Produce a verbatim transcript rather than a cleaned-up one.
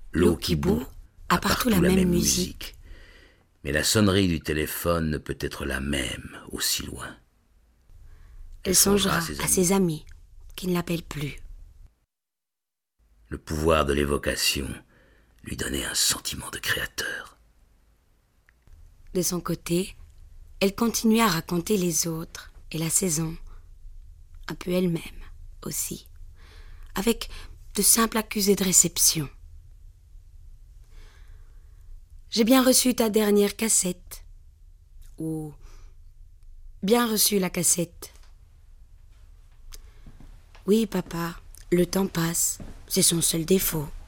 L'eau qui bout a partout la même musique. Mais la sonnerie du téléphone ne peut être la même aussi loin. Elle songera à ses amis qui ne l'appellent plus. Le pouvoir de l'évocation lui donnait un sentiment de créateur. De son côté, elle continuait à raconter les autres et la saison, un peu elle-même aussi, avec de simples accusés de réception. J'ai bien reçu ta dernière cassette, ou bien reçu la cassette. Oui, papa, le temps passe, c'est son seul défaut.